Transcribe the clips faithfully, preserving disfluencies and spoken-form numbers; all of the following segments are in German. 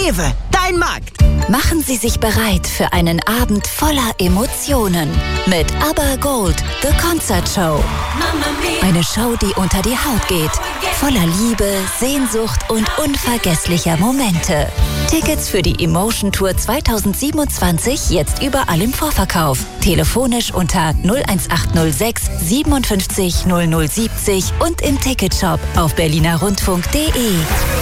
Rewe, dein Markt. Machen Sie sich bereit für einen Abend voller Emotionen mit ABBA Gold, The Concert Show. Eine Show, die unter die Haut geht, voller Liebe, Sehnsucht und unvergesslicher Momente. Tickets für die Emotion Tour zwanzig siebenundzwanzig jetzt überall im Vorverkauf. Telefonisch unter null eins acht null sechs siebenundfünfzig null null siebzig und im Ticketshop auf berliner rundfunk punkt de.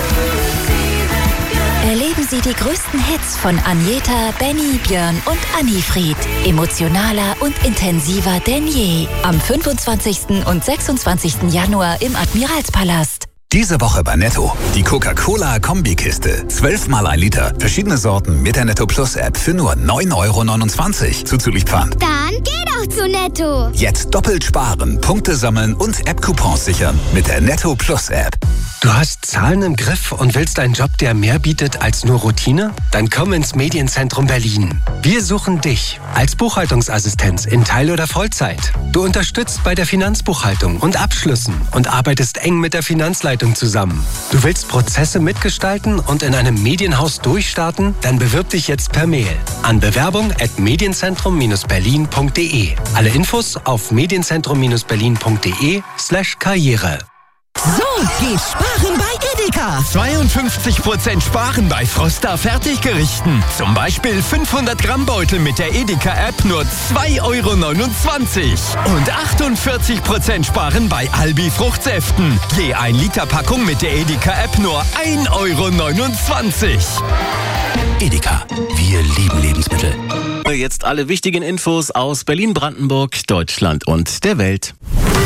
Erleben Sie die größten Hits von Agneta, Benny, Björn und Annifried. Emotionaler und intensiver denn je. Am fünfundzwanzigsten und sechsundzwanzigsten Januar im Admiralspalast. Diese Woche bei Netto. Die Coca-Cola-Kombikiste. zwölf mal ein Liter. Verschiedene Sorten mit der Netto Plus App für nur neun Euro neunundzwanzig. Zuzüglich Pfand. Dann geh doch zu Netto. Jetzt doppelt sparen, Punkte sammeln und App-Coupons sichern mit der Netto Plus App. Du hast Zahlen im Griff und willst einen Job, der mehr bietet als nur Routine? Dann komm ins Medienzentrum Berlin. Wir suchen dich als Buchhaltungsassistenz in Teil- oder Vollzeit. Du unterstützt bei der Finanzbuchhaltung und Abschlüssen und arbeitest eng mit der Finanzleitung zusammen. Du willst Prozesse mitgestalten und in einem Medienhaus durchstarten? Dann bewirb dich jetzt per Mail an bewerbung at medienzentrum berlin punkt de. Alle Infos auf medienzentrum berlin punkt de slash karriere. So geht sparen bei Edeka. zweiundfünfzig Prozent sparen bei Froster Fertiggerichten. Zum Beispiel fünfhundert Gramm Beutel mit der Edeka-App nur zwei Euro neunundzwanzig. Und achtundvierzig Prozent sparen bei Albi Fruchtsäften. Je ein Liter Packung mit der Edeka-App nur ein Euro neunundzwanzig. Edeka. Wir lieben Lebensmittel. Jetzt alle wichtigen Infos aus Berlin, Brandenburg, Deutschland und der Welt.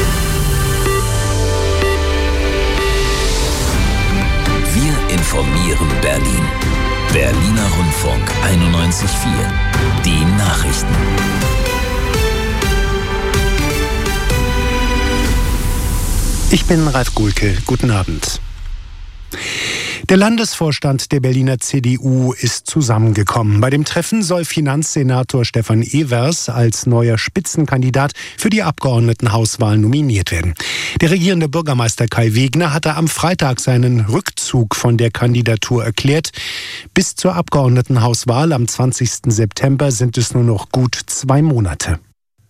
Wir informieren Berlin. Berliner Rundfunk einundneunzig Komma vier. Die Nachrichten. Ich bin Ralf Gulke. Guten Abend. Der Landesvorstand der Berliner C D U ist zusammengekommen. Bei dem Treffen soll Finanzsenator Stefan Evers als neuer Spitzenkandidat für die Abgeordnetenhauswahl nominiert werden. Der regierende Bürgermeister Kai Wegner hatte am Freitag seinen Rückzug von der Kandidatur erklärt. Bis zur Abgeordnetenhauswahl am zwanzigsten September sind es nur noch gut zwei Monate.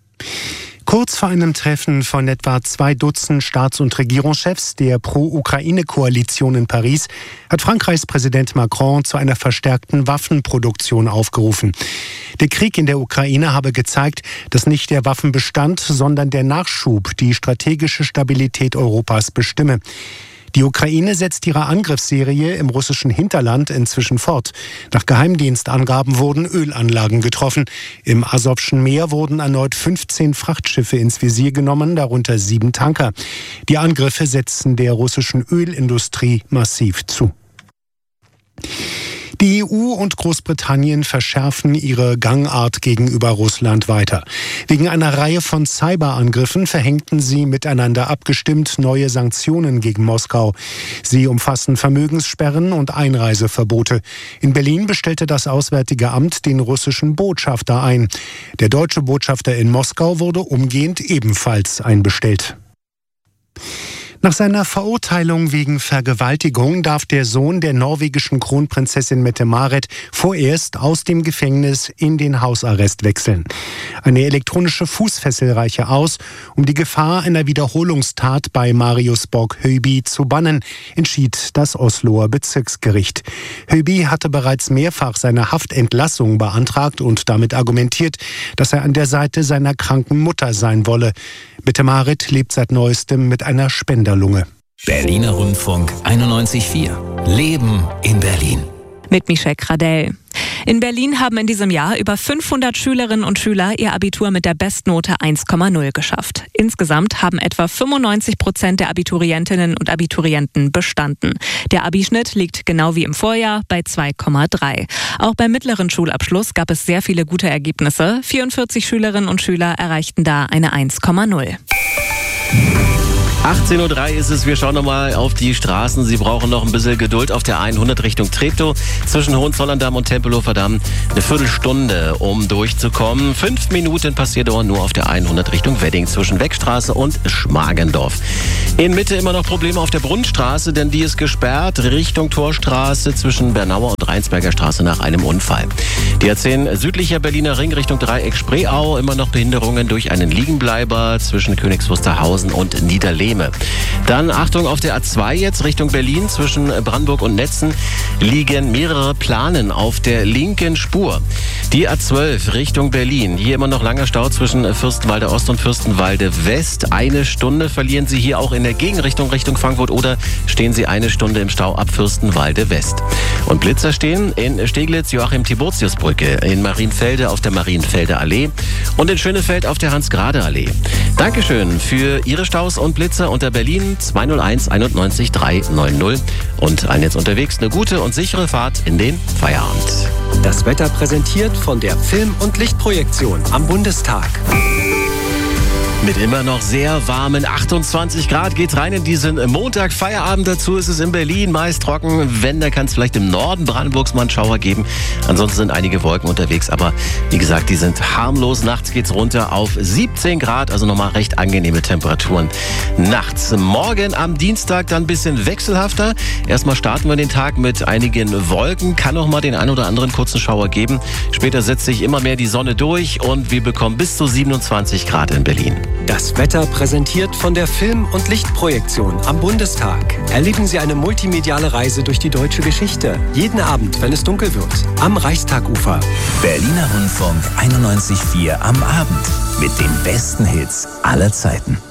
Kurz vor einem Treffen von etwa zwei Dutzend Staats- und Regierungschefs der Pro-Ukraine-Koalition in Paris hat Frankreichs Präsident Macron zu einer verstärkten Waffenproduktion aufgerufen. Der Krieg in der Ukraine habe gezeigt, dass nicht der Waffenbestand, sondern der Nachschub die strategische Stabilität Europas bestimme. Die Ukraine setzt ihre Angriffsserie im russischen Hinterland inzwischen fort. Nach Geheimdienstangaben wurden Ölanlagen getroffen. Im Asowschen Meer wurden erneut fünfzehn Frachtschiffe ins Visier genommen, darunter sieben Tanker. Die Angriffe setzen der russischen Ölindustrie massiv zu. Die E U und Großbritannien verschärfen ihre Gangart gegenüber Russland weiter. Wegen einer Reihe von Cyberangriffen verhängten sie miteinander abgestimmt neue Sanktionen gegen Moskau. Sie umfassen Vermögenssperren und Einreiseverbote. In Berlin bestellte das Auswärtige Amt den russischen Botschafter ein. Der deutsche Botschafter in Moskau wurde umgehend ebenfalls einbestellt. Nach seiner Verurteilung wegen Vergewaltigung darf der Sohn der norwegischen Kronprinzessin Mette-Marit vorerst aus dem Gefängnis in den Hausarrest wechseln. Eine elektronische Fußfessel reiche aus, um die Gefahr einer Wiederholungstat bei Marius Borg-Høiby zu bannen, entschied das Osloer Bezirksgericht. Høiby hatte bereits mehrfach seine Haftentlassung beantragt und damit argumentiert, dass er an der Seite seiner kranken Mutter sein wolle. Mette-Marit lebt seit neuestem mit einer Spenderlunge. Berliner Rundfunk einundneunzig Komma vier. Leben in Berlin. Mit Michelle Kradell. In Berlin haben in diesem Jahr über fünfhundert Schülerinnen und Schüler ihr Abitur mit der Bestnote eins Komma null geschafft. Insgesamt haben etwa fünfundneunzig Prozent der Abiturientinnen und Abiturienten bestanden. Der Abischnitt liegt genau wie im Vorjahr bei zwei Komma drei. Auch beim mittleren Schulabschluss gab es sehr viele gute Ergebnisse. vierundvierzig Schülerinnen und Schüler erreichten da eine eins Komma null. achtzehn Uhr drei ist es. Wir schauen nochmal auf die Straßen. Sie brauchen noch ein bisschen Geduld auf der hundert Richtung Treptow zwischen Hohenzollern-Damm und Tempelhofer Damm. Eine Viertelstunde, um durchzukommen. Fünf Minuten Passierdauer nur auf der hundert Richtung Wedding zwischen Weckstraße und Schmargendorf. In Mitte immer noch Probleme auf der Brunnenstraße, denn die ist gesperrt Richtung Torstraße zwischen Bernauer und Rheinsberger Straße nach einem Unfall. Die A zehn südlicher Berliner Ring Richtung Dreieck Spreeau. Immer noch Behinderungen durch einen Liegenbleiber zwischen Königs Wusterhausen und Niederlehme. Dann Achtung auf der A zwei jetzt Richtung Berlin zwischen Brandenburg und Netzen liegen mehrere Planen auf der linken Spur. Die A zwölf Richtung Berlin. Hier immer noch langer Stau zwischen Fürstenwalde Ost und Fürstenwalde West. Eine Stunde verlieren Sie hier auch in der Gegenrichtung Richtung Frankfurt oder stehen Sie eine Stunde im Stau ab Fürstenwalde West. Und Blitzer stehen in Steglitz Joachim-Tiburtius-Brücke, in Marienfelde auf der Marienfelder Allee und in Schönefeld auf der Hans-Grade-Allee. Dankeschön für Ihre Staus und Blitzer unter Berlin zwei null eins einundneunzig drei neun null und allen jetzt unterwegs eine gute und sichere Fahrt in den Feierabend. Das Wetter präsentiert von der Film- und Lichtprojektion am Bundestag. Mit immer noch sehr warmen achtundzwanzig Grad geht's rein in diesen Montag. Feierabend dazu ist es in Berlin meist trocken. Wenn, da kann es vielleicht im Norden Brandenburgs mal einen Schauer geben. Ansonsten sind einige Wolken unterwegs. Aber wie gesagt, die sind harmlos. Nachts geht's runter auf siebzehn Grad. Also nochmal recht angenehme Temperaturen nachts. Morgen am Dienstag dann ein bisschen wechselhafter. Erstmal starten wir den Tag mit einigen Wolken. Kann noch mal den ein oder anderen kurzen Schauer geben. Später setzt sich immer mehr die Sonne durch. Und wir bekommen bis zu siebenundzwanzig Grad in Berlin. Das Wetter präsentiert von der Film- und Lichtprojektion am Bundestag. Erleben Sie eine multimediale Reise durch die deutsche Geschichte. Jeden Abend, wenn es dunkel wird. Am Reichstagufer. Berliner Rundfunk einundneunzig Komma vier am Abend. Mit den besten Hits aller Zeiten.